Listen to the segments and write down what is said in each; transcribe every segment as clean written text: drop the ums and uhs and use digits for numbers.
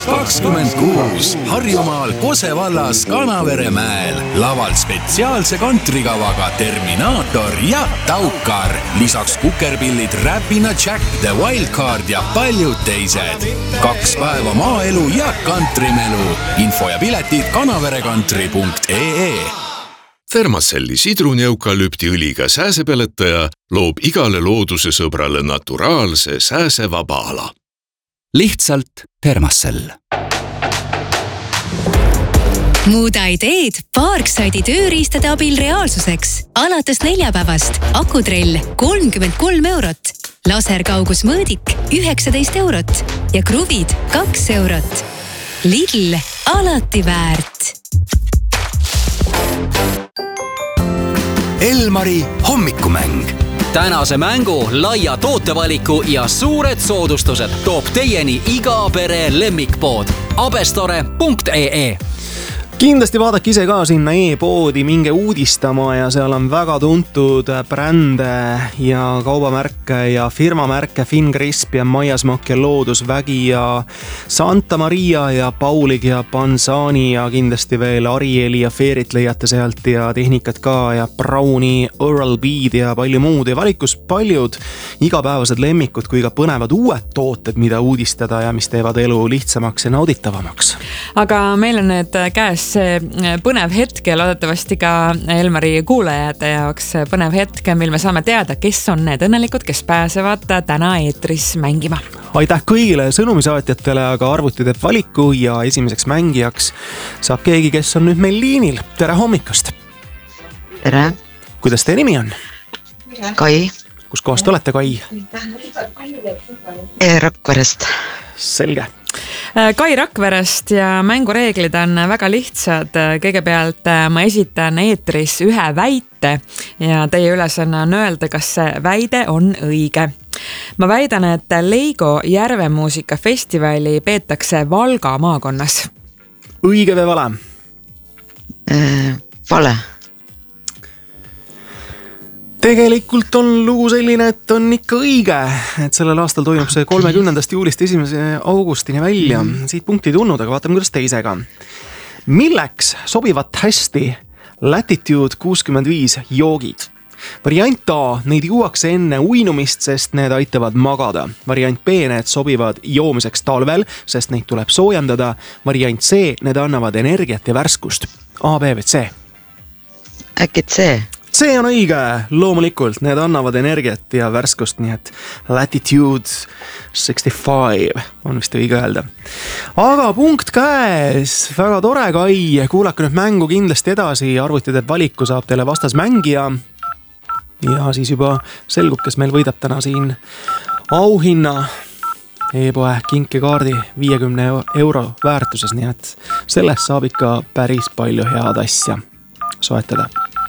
26 Harjumaal Kose vallas Kanaveremäel. Laval spetsiaalse kantrikavaga Terminaator ja Taukar. Lisaks kukerpillid Räpina Jack, The Wildcard ja paljud teised. 2 päeva maaelu ja kantrimelu. Info ja piletid kanaverekantri.ee. Thermacelli sidruneukalüptiõliga sääsepeletaja loob igale looduse sõbrale naturaalse sääsevaba ala. Lihtsalt Thermacell. Muuda ideed Parkside'i tööriistade abil reaalsuseks. Alates neljapäevast akutrell 33 eurot, laserkaugusmõõdik 19 eurot ja kruvid 2 eurot. Lidl, alati väärt. Elmari hommikumäng. Tänase mängu, laia tootevaliku ja suured soodustused toob teieni iga pere lemmikpood abestore.ee. Kindlasti vaadake ise ka sinna e-poodi, minge uudistama ja seal on väga tuntud brände ja kaubamärke ja firmamärke Fingrisp ja Maiasmak ja Loodusvägi ja Santa Maria ja Paulig ja Panzani ja kindlasti veel Arieli ja Feerit leiate sealt ja tehnikat ka ja Browni, Oral-Bead ja palju muud ja valikus paljud igapäevased lemmikud kui ka põnevad uued tooted, mida uudistada ja mis teevad elu lihtsamaks ja nauditavamaks. Aga meil on nüüd käes põnev hetk ja loodetavasti ka Elmari kuulajate jaoks põnev hetk, mil me saame teada, kes on need õnnelikud, kes pääsevad täna eetris mängima. Aitäh kõigile sõnumisaatjatele, aga arvuti teeb valiku ja esimeseks mängijaks saab keegi, kes on nüüd meil liinil. Tere hommikust! Tere! Kuidas teie nimi on? Kai. Kus kohast olete, Kai? Rakverest. Selge. Kai Rakverest ja mängureeglid on väga lihtsad. Kõigepealt ma esitan eetris ühe väite ja teie ülesanne on öelda, kas see väide on õige. Ma väidan, et Leigo järvemuusikafestivali peetakse Valga maakonnas. Õige või vale? Vale. Tegelikult on lugu selline, et on ikka õige, et sellel aastal toimub see 30. juulist 1. augustini välja. Siit punkti tulnud, aga vaatame, kuidas teisega. Milleks sobivad hästi Latitude 65 joogid? Variant A, neid juuakse enne uinumist, sest need aitavad magada. Variant B, need sobivad joomiseks talvel, sest neid tuleb soojendada. Variant C, need annavad energiat ja värskust. A, B või C? Äkki C? See on õige, loomulikult, need annavad energiat ja värskust, nii et Latitude 65 on vist õige öelda. Aga punkt käes, väga tore, Kai, kuulake nüüd mängu kindlasti edasi, arvuti teeb valiku, saab teile vastas mängija ja siis juba selgub, kes meil võidab täna siin auhinna e-poe kinkekaardi 50 euro väärtuses, nii et sellest saab ikka päris palju head asja soetada.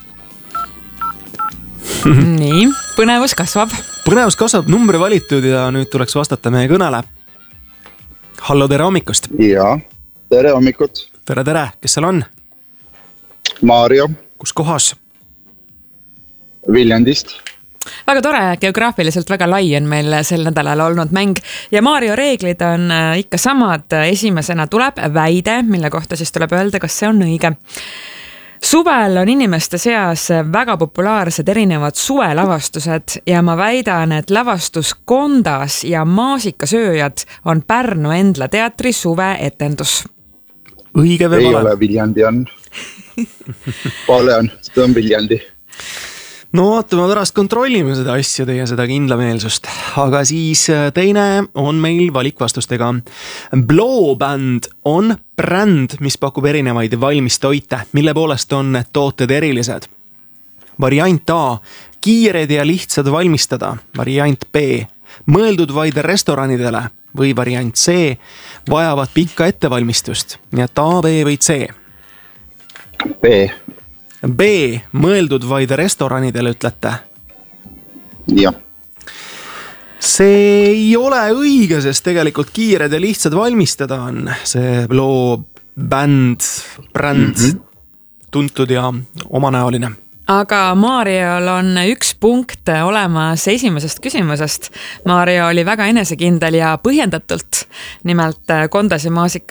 Nii, põnevus kasvab. Põnevus kasvab, numbri valitud ja nüüd tuleks vastata meie kõnele. Hallo, tere hommikust. Ja, tere hommikut. Tere, kes seal on? Maarjo. Kus kohas? Viljandist. Väga tore, geograafiliselt väga lai on meil sel nädalal olnud mäng ja Maarjo reeglid on ikka samad. Esimesena tuleb väide, mille kohta siis tuleb öelda, kas see on õige. Suvel on inimeste seas väga populaarsed erinevad suvelavastused ja ma väidan, et lavastus Kondas ja maasikasööjad on Pärnu Endla teatri suveetendus. Õige või vale? Ei ole, Viljandi on. Vale on, seda on Viljandi. No vaatame, pärast kontrollime seda asja, teie seda kindlameelsust. Aga siis teine on meil valikvastustega. Blow Band on bränd, mis pakub erinevaid valmistoite, mille poolest on need tooted erilised. Variant A, kiired ja lihtsad valmistada. Variant B, mõeldud vaid restoranidele. Või variant C, vajavad pikka ettevalmistust. Nii et A, B või C? B. B, mõeldud vaid restoranidele, ütlete? Jah. See ei ole õige, sest tegelikult kiired ja lihtsad valmistada on see Blow Band, bränd, tuntud ja omanäoline. aga Mariol on 1 punkt olemas esimesest küsimusest. Mario oli väga enesekindel ja põhjendatult. Nimelt Kondas ja Maasika